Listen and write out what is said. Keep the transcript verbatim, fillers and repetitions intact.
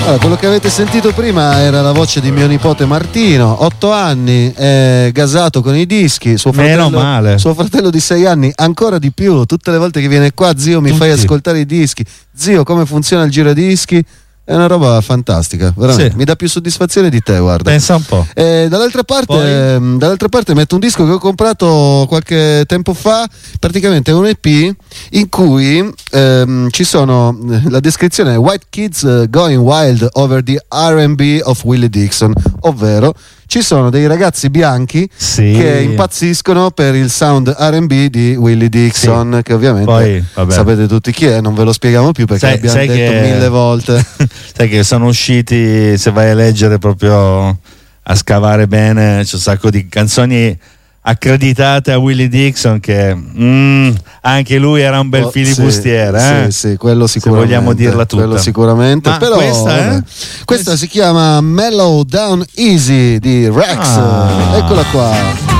Allora, quello che avete sentito prima era la voce di mio nipote Martino, otto anni, è gasato con i dischi, suo fratello, Meno male. suo fratello di sei anni ancora di più, tutte le volte che viene qua, zio mi Tutti. fai ascoltare i dischi, zio come funziona il giradischi, è una roba fantastica, veramente, Sì. mi dà più soddisfazione di te, guarda. Pensa un po'. Eh, dall'altra parte, Poi- ehm, dall'altra parte metto un disco che ho comprato qualche tempo fa, praticamente è un E P in cui ehm, ci sono, la descrizione è White Kids eh, Going Wild Over the R and B of Willie Dixon, ovvero ci sono dei ragazzi bianchi Sì. che impazziscono per il sound R and B di Willie Dixon, Sì. che ovviamente Poi, vabbè. sapete tutti chi è, non ve lo spieghiamo più perché Sai- l'abbiamo sai detto che- mille volte. Sai che sono usciti, se vai a leggere proprio a scavare bene, c'è un sacco di canzoni accreditate a Willie Dixon che mm, anche lui era un bel Oh, filibustiere, sì, eh? sì, sì, quello Se sicuramente, vogliamo dirla tutta. quello sicuramente. Ma però questa è? vabbè, questa si chiama Mellow Down Easy di Rex. Ah. Eccola qua.